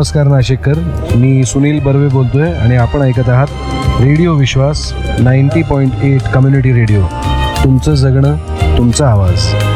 नमस्कार नाशिककर, मी सुनील बर्वे बोलतोय आणि आपण ऐकत आहात रेडिओ विश्वास 90.8 कम्युनिटी रेडिओ. तुमचं जगणं, तुमचा आवाज.